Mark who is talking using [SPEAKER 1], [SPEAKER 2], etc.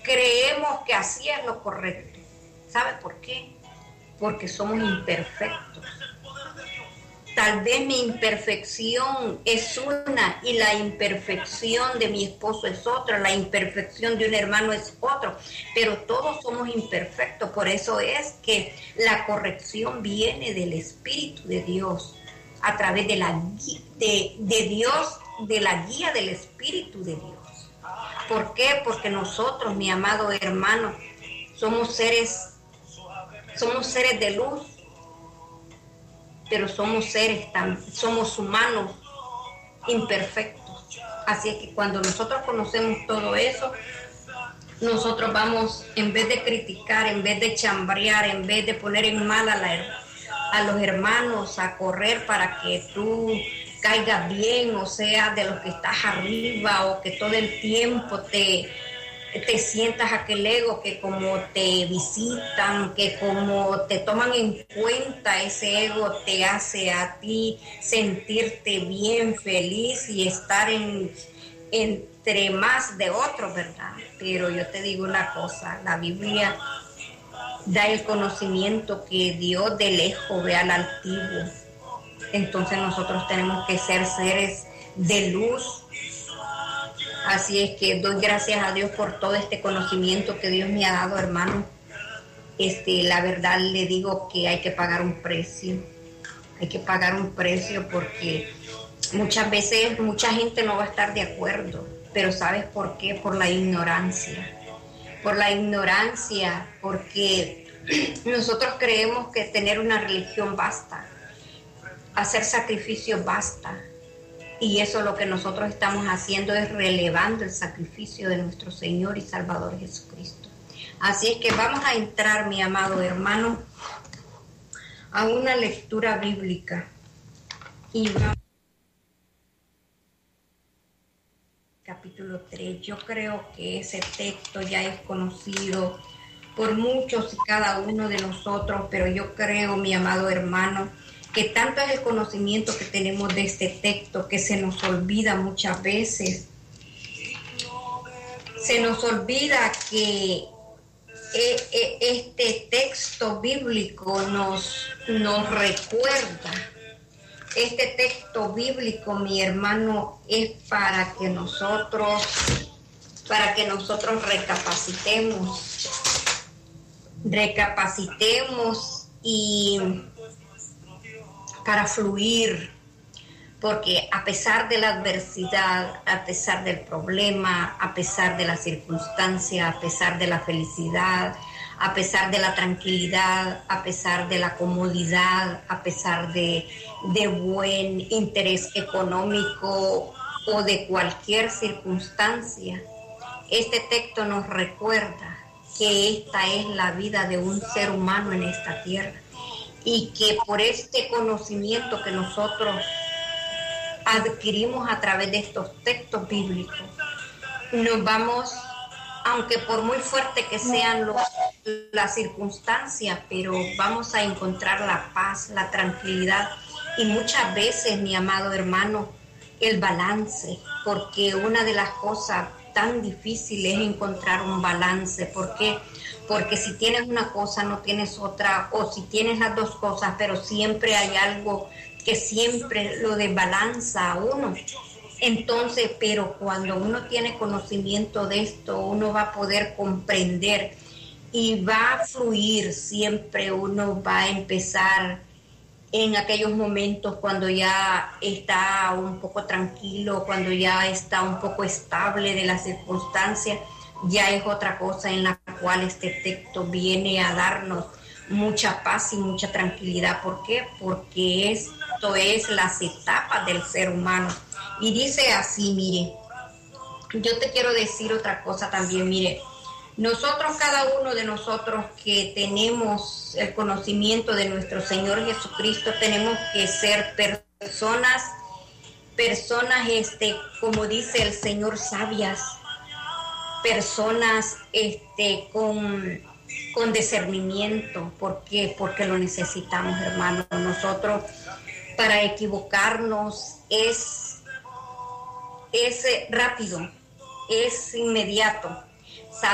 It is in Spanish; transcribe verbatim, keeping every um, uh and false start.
[SPEAKER 1] creemos que así es lo correcto. ¿Sabe por qué? Porque somos imperfectos. Tal vez mi imperfección es una y la imperfección de mi esposo es otra, la imperfección de un hermano es otro, pero todos somos imperfectos. Por eso es que la corrección viene del Espíritu de Dios, a través de la de, de Dios, de la guía del Espíritu de Dios. ¿Por qué? Porque nosotros, mi amado hermano, somos seres, somos seres de luz, pero somos seres, somos humanos imperfectos. Así es que cuando nosotros conocemos todo eso, nosotros vamos, en vez de criticar, en vez de chambrear, en vez de poner en mal a, la, a los hermanos, a correr para que tú caigas bien, o sea, de los que estás arriba, o que todo el tiempo te... te sientas aquel ego, que como te visitan, que como te toman en cuenta, ese ego te hace a ti sentirte bien, feliz y estar en, entre más de otros, ¿verdad? Pero yo te digo una cosa, la Biblia da el conocimiento que Dios de lejos ve al altivo. Entonces nosotros tenemos que ser seres de luz. Así es que doy gracias a Dios por todo este conocimiento que Dios me ha dado, hermano. Este, la verdad le digo que hay que pagar un precio. Hay que pagar un precio porque muchas veces mucha gente no va a estar de acuerdo. Pero ¿sabes por qué? Por la ignorancia. Por la ignorancia, porque nosotros creemos que tener una religión basta. Hacer sacrificios basta. Y eso lo que nosotros estamos haciendo es relevando el sacrificio de nuestro Señor y Salvador Jesucristo. Así es que vamos a entrar, mi amado hermano, a una lectura bíblica. Y vamos capítulo tres. Yo creo que ese texto ya es conocido por muchos y cada uno de nosotros, pero yo creo, mi amado hermano, que tanto es el conocimiento que tenemos de este texto que se nos olvida muchas veces. Se nos olvida que este texto bíblico nos, nos recuerda. Este texto bíblico, mi hermano, es para que nosotros, para que nosotros recapacitemos, recapacitemos y para fluir, porque a pesar de la adversidad, a pesar del problema, a pesar de la circunstancia, a pesar de la felicidad, a pesar de la tranquilidad, a pesar de la comodidad, a pesar de, de buen interés económico o de cualquier circunstancia, este texto nos recuerda que esta es la vida de un ser humano en esta tierra. Y que por este conocimiento que nosotros adquirimos a través de estos textos bíblicos, nos vamos, aunque por muy fuerte que sean los, las circunstancias, pero vamos a encontrar la paz, la tranquilidad y muchas veces, mi amado hermano, el balance, porque una de las cosas tan difíciles es encontrar un balance. ¿Por qué? Porque si tienes una cosa no tienes otra, o si tienes las dos cosas, pero siempre hay algo que siempre lo desbalanza a uno. Entonces, pero cuando uno tiene conocimiento de esto, uno va a poder comprender y va a fluir. Siempre uno va a empezar en aquellos momentos cuando ya está un poco tranquilo, cuando ya está un poco estable de las circunstancias, ya es otra cosa en la cual este texto viene a darnos mucha paz y mucha tranquilidad. ¿Por qué? Porque esto es las etapas del ser humano. Y dice así, mire, yo te quiero decir otra cosa también, mire, nosotros, cada uno de nosotros que tenemos el conocimiento de nuestro Señor Jesucristo, tenemos que ser personas, personas, este, como dice el Señor, sabias, personas este, con, con discernimiento. ¿Por qué? Porque lo necesitamos, hermano. Nosotros, para equivocarnos es, es rápido, es inmediato.